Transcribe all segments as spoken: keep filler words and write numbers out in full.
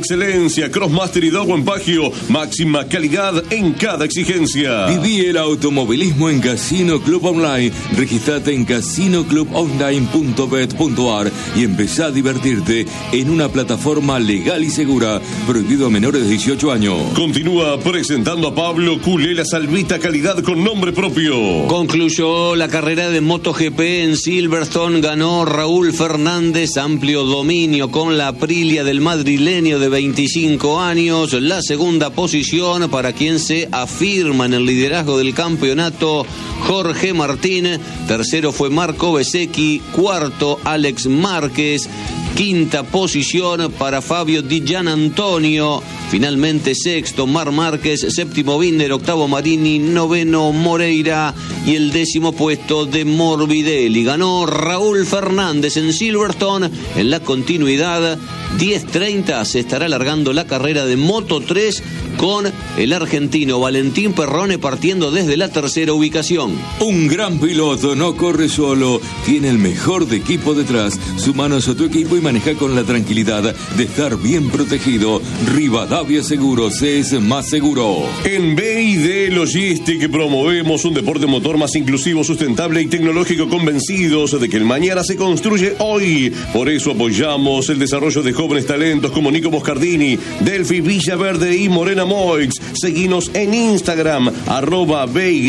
Excelencia, Crossmaster y Dogo en Pagio, máxima calidad en cada exigencia. Viví el automovilismo en Casino Club Online. Registrate en casino club online punto bet punto ar y empezá a divertirte en una plataforma legal y segura. Prohibido a menores de dieciocho años. Continúa presentando a Pablo Culela Salvita, calidad con nombre propio. Concluyó la carrera de MotoGP en Silverstone. Ganó Raúl Fernández, amplio dominio con la Aprilia del madrileño de veinticinco años. La segunda posición para quien se afirma en el liderazgo del campeonato, Jorge Martín. Tercero fue Marco Bezzecchi. Cuarto, Alex Márquez. Quinta posición para Fabio Di Gianantonio. Finalmente sexto, Marc Márquez. Séptimo, Binder. Octavo, Marini. Noveno, Moreira. Y el décimo puesto de Morbidelli. Ganó Raúl Fernández en Silverstone. En la continuidad, diez treinta se estará alargando la carrera de Moto tres con el argentino Valentín Perrone partiendo desde la tercera ubicación. Un gran piloto no corre solo, tiene el mejor de equipo detrás. Sumanos a tu equipo y maneja con la tranquilidad de estar bien protegido. Rivadavia Seguros es más seguro. En B y D Logistic promovemos un deporte motor más inclusivo, sustentable y tecnológico, convencidos de que el mañana se construye hoy. Por eso apoyamos el desarrollo de jóvenes talentos como Nico Moscardini, Delphi Villaverde y Morena Moix. Seguinos en Instagram, arroba B Y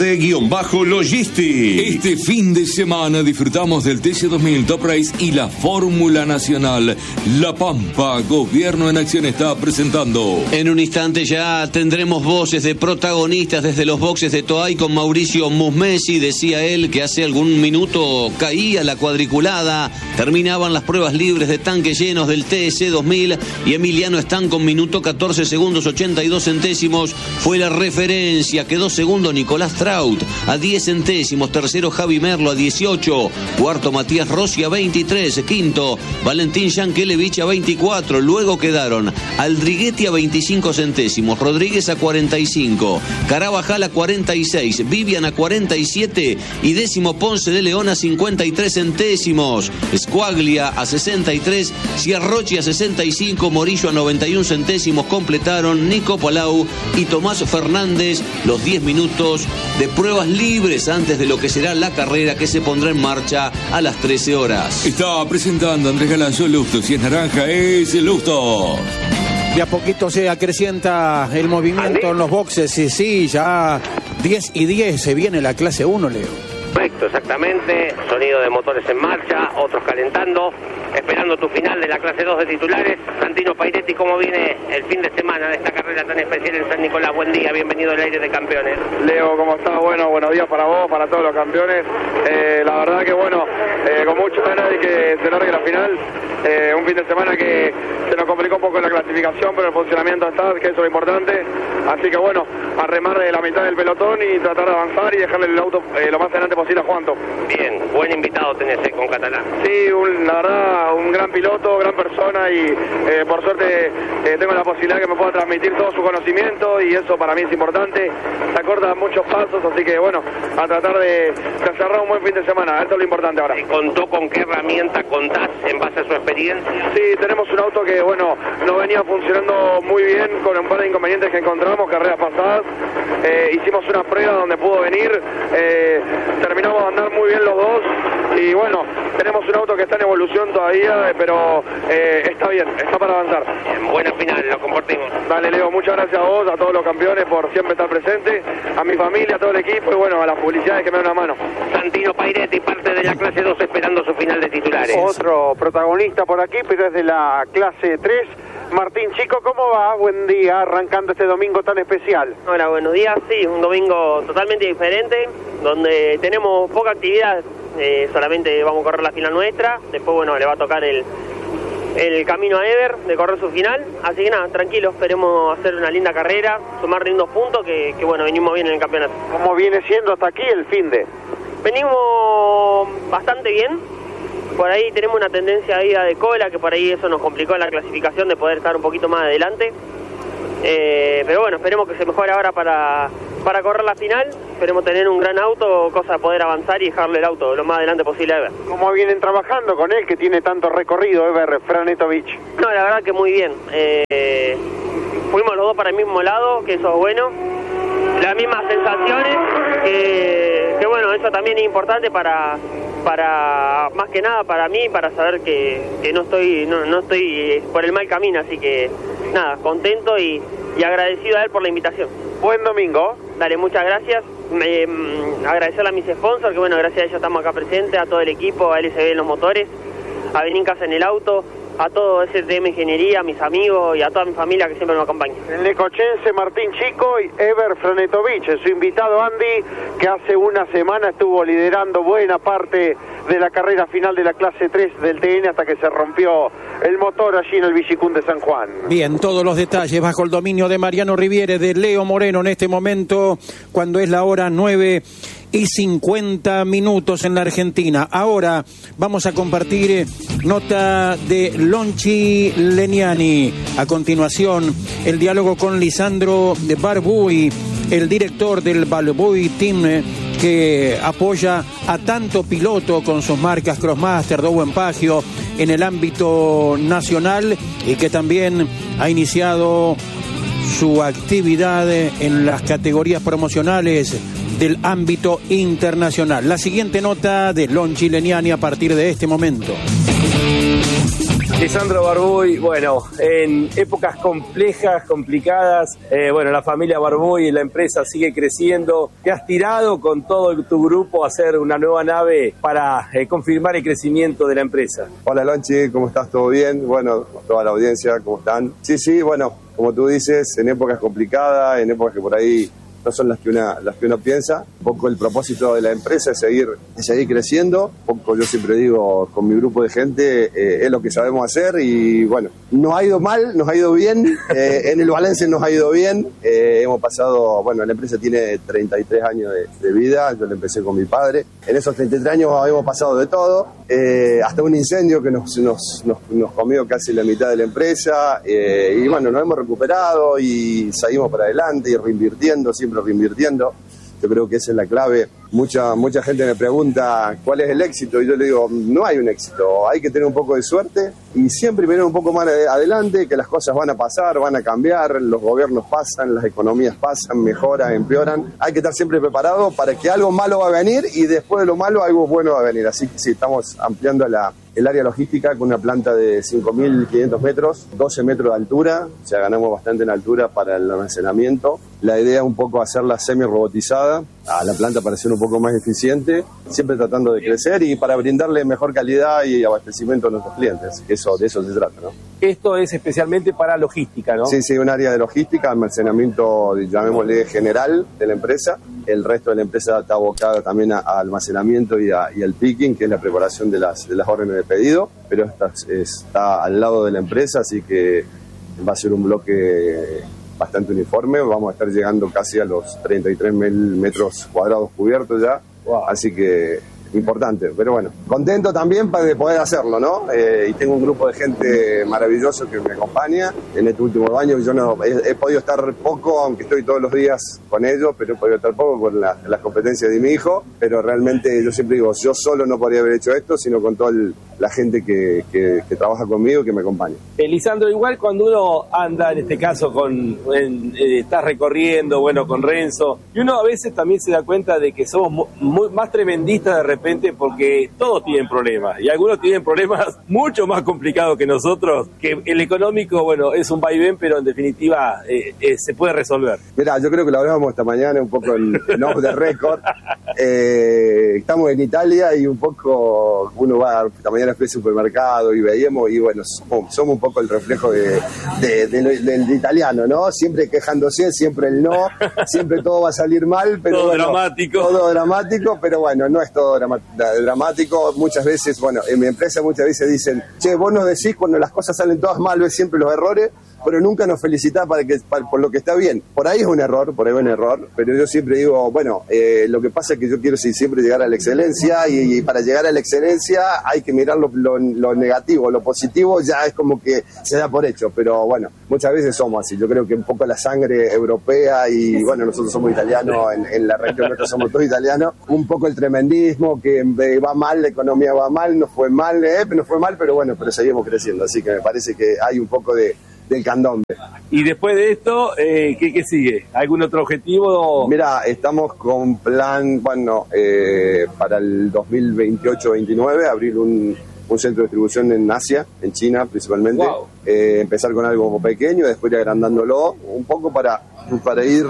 D-Logistic. Este fin de semana disfrutamos del T C dos mil Top Race y la Fórmula Nacional. La Pampa, Gobierno en Acción, está presentando. En un instante ya tendremos voces de protagonistas desde los boxes de Toay con Mauricio Musmesi. Decía él que hace algún minuto caía la cuadriculada, terminaban las pruebas libres de tanques llenos del T C dos mil y Emiliano Están con minuto catorce segundos ochenta y dos centésimos fue la referencia. Quedó segundo Nicolás Traut a diez centésimos, tercero Javi Merlo a dieciocho, cuarto Matías Rossi a veintitrés, quinto Valentín Yankelevich a veinticuatro. Luego quedaron Aldriguetti a veinticinco centésimos, Rodríguez a cuarenta y cinco, Carabajal a cuarenta y seis, Vivian a cuarenta y siete y décimo Ponce de León a cincuenta y tres centésimos, Squaglia a sesenta y tres, Ciarrochi a sesenta y cinco, Morillo a noventa y uno centésimos. Completaron Nico Palau y Tomás Fernández los diez minutos de pruebas libres antes de lo que será la carrera que se pondrá en marcha a las trece horas. Está presentando Andrés Galazo Lusto. Si es naranja, es Lusto. De a poquito se acrecienta el movimiento en los boxes. Y sí, ya diez y diez se viene la clase uno, Leo. Correcto, exactamente. Sonido de motores en marcha, otros calentando, esperando tu final de la clase dos de titulares. Santino Pairetti, ¿cómo viene el fin de semana de esta carrera tan especial en San Nicolás? Buen día, bienvenido al aire de campeones. Leo, ¿cómo estás? Bueno, buenos días para vos, para todos los campeones. Eh, la verdad que bueno, eh, con muchas ganas de que se largue la final. Eh, un fin de semana que se nos complicó un poco la clasificación, pero el funcionamiento está, que eso es lo importante. Así que bueno, a remar de la mitad del pelotón y tratar de avanzar y dejarle el auto eh, lo más adelante posible a Juanto. Bien, buen invitado tenés eh, con Catalán. Sí, un, la verdad, un gran piloto, gran persona y eh, por suerte eh, tengo la posibilidad que me pueda transmitir todo su conocimiento y eso para mí es importante. Se acortan muchos pasos, así que bueno, a tratar de, de cerrar un buen fin de semana, esto es lo importante ahora. ¿Contó con qué herramienta contás en base a su experiencia? Sí, tenemos un auto que bueno, no venía funcionando muy bien con un par de inconvenientes que encontramos carreras pasadas. Eh, hicimos una prueba donde pudo venir, eh, terminamos de andar muy bien los dos y bueno, tenemos un auto que está en evolución todavía, eh, pero eh, está bien, está para avanzar. En buena final, lo compartimos. Dale, Leo, muchas gracias a vos, a todos los campeones por siempre estar presentes, a mi familia, a todo el equipo y bueno, a las publicidades que me dan una mano. Santino Pairetti, parte de la clase dos esperando su final de titulares. Otro protagonista por aquí, pero es de la clase tres. Martín Chico, ¿cómo va? Buen día, arrancando este domingo tan especial. Hola, buenos días. Sí, un domingo totalmente diferente, donde tenemos poca actividad, eh, solamente vamos a correr la final nuestra, después, bueno, le va a tocar el, el camino a Ever de correr su final, así que nada, tranquilo, esperemos hacer una linda carrera, sumar lindos puntos, que, que bueno, venimos bien en el campeonato. ¿Cómo viene siendo hasta aquí el fin de? Venimos bastante bien. Por ahí tenemos una tendencia a ida de cola, que por ahí eso nos complicó la clasificación de poder estar un poquito más adelante. Eh, pero bueno, esperemos que se mejore ahora para, para correr la final. Esperemos tener un gran auto, cosa de poder avanzar y dejarle el auto lo más adelante posible a Ever. ¿Cómo vienen trabajando con él, que tiene tanto recorrido, Ever Franetovich? No, la verdad que muy bien. Eh, fuimos los dos para el mismo lado, que eso es bueno. Las mismas sensaciones, que, que bueno, eso también es importante para, para más que nada para mí, para saber que, que no estoy no, no estoy por el mal camino, así que nada, contento y, y agradecido a él por la invitación. Buen domingo. Dale, muchas gracias. Me, mm, agradecerle a mis sponsors, que bueno, gracias a ellos estamos acá presentes, a todo el equipo, a L S B en los motores, a Benincas en el auto, a todo S T M Ingeniería, a mis amigos y a toda mi familia que siempre me acompaña. El necochense Martín Chico y Ever Franetovich, su invitado Andy, que hace una semana estuvo liderando buena parte de la carrera final de la clase tres del T N hasta que se rompió el motor allí en el Villicún de San Juan. Bien, todos los detalles bajo el dominio de Mariano Riviere, de Leo Moreno en este momento, cuando es la hora nueve y cincuenta minutos en la Argentina. Ahora vamos a compartir nota de Lonchi Leniani. A continuación, el diálogo con Lisandro de Barbuy, el director del Barbuy Team, que apoya a tanto piloto con sus marcas Crossmaster, Dowen Pagio en el ámbito nacional y que también ha iniciado su actividad en las categorías promocionales del ámbito internacional. La siguiente nota de Lonchi Leniani a partir de este momento. Lisandro Barbuy, bueno, en épocas complejas, complicadas, eh, bueno, la familia Barbuy y la empresa sigue creciendo. Te has tirado con todo tu grupo a hacer una nueva nave para eh, confirmar el crecimiento de la empresa. Hola Lonchi, ¿cómo estás? ¿Todo bien? Bueno, toda la audiencia, ¿cómo están? Sí, sí, bueno, como tú dices, en épocas complicadas, en épocas que por ahí no son las que, una, las que uno piensa. Un poco el propósito de la empresa es seguir, es seguir creciendo. Un poco yo siempre digo, con mi grupo de gente, eh, es lo que sabemos hacer y bueno, nos ha ido mal, nos ha ido bien, eh, en el balance nos ha ido bien. Eh, hemos pasado, bueno, la empresa tiene treinta y tres años de, de vida, yo la empecé con mi padre. En esos treinta y tres años hemos pasado de todo, eh, hasta un incendio que nos, nos, nos, nos comió casi la mitad de la empresa, eh, y bueno, nos hemos recuperado y seguimos para adelante y reinvirtiendo, siempre reinvirtiendo. Yo creo que esa es la clave. Mucha, mucha gente me pregunta cuál es el éxito y yo le digo, no hay un éxito, hay que tener un poco de suerte y siempre mirar un poco más adelante, que las cosas van a pasar, van a cambiar, los gobiernos pasan, las economías pasan, mejoran, empeoran. Hay que estar siempre preparado para que algo malo va a venir y después de lo malo algo bueno va a venir. Así que sí, estamos ampliando la, el área logística con una planta de cinco mil quinientos metros, doce metros de altura, o sea, ganamos bastante en altura para el almacenamiento. La idea es un poco hacerla semi-robotizada, a la planta para ser un poco más eficiente, siempre tratando de crecer y para brindarle mejor calidad y abastecimiento a nuestros clientes. Eso, de eso se trata, ¿no? Esto es especialmente para logística, ¿no? Sí, sí, un área de logística, almacenamiento, llamémosle general de la empresa. El resto de la empresa está abocada también a, a almacenamiento y, a, y al picking, que es la preparación de las, de las órdenes de pedido, pero esta está al lado de la empresa, así que va a ser un bloque bastante uniforme. Vamos a estar llegando casi a los treinta y tres mil metros cuadrados cubiertos ya, wow. Así que importante, pero bueno, contento también de poder hacerlo, ¿no? Eh, y tengo un grupo de gente maravilloso que me acompaña en este último año. Yo no he, he podido estar poco, aunque estoy todos los días con ellos, pero he podido estar poco con la, las competencias de mi hijo, pero realmente yo siempre digo, yo solo no podría haber hecho esto, sino con toda el, la gente que, que, que trabaja conmigo y que me acompaña. Eh, Lisandro, igual cuando uno anda, en este caso, con en, eh, estás recorriendo, bueno, con Renzo, y uno a veces también se da cuenta de que somos muy, muy, más tremendistas de repente, porque todos tienen problemas y algunos tienen problemas mucho más complicados que nosotros, que el económico, bueno, es un vaivén, pero en definitiva eh, eh, se puede resolver. Mirá, yo creo que lo hablábamos esta mañana un poco en, en off the record. Eh, estamos en Italia y un poco uno va, esta mañana fui al supermercado y veíamos y bueno, somos, somos un poco el reflejo de, de, de, de, del italiano, ¿no? Siempre quejándose, siempre el no, siempre todo va a salir mal, pero todo bueno, dramático. Todo dramático, pero bueno, no es todo dramático. dramático, muchas veces, bueno, en mi empresa muchas veces dicen, che, vos nos decís cuando las cosas salen todas mal, ves siempre los errores, pero nunca nos felicita para que, para, por lo que está bien. Por ahí es un error, por ahí es un error, pero yo siempre digo, bueno, eh, lo que pasa es que yo quiero siempre llegar a la excelencia y, y para llegar a la excelencia hay que mirar lo, lo, lo negativo, lo positivo ya es como que se da por hecho, pero bueno, muchas veces somos así. Yo creo que un poco la sangre europea y bueno, nosotros somos italianos, en, en la región nuestra somos todos italianos, un poco el tremendismo, que va mal, la economía va mal, nos fue mal, eh, nos fue mal, pero bueno, pero seguimos creciendo, así que me parece que hay un poco de del candombe. Y después de esto, eh, ¿qué, ¿qué sigue? ¿Algún otro objetivo? Mira, estamos con plan, bueno, eh, para el dos mil veintiocho veintinueve, abrir un, un centro de distribución en Asia, en China principalmente. Wow. Eh, empezar con algo pequeño, después ir agrandándolo un poco para, para ir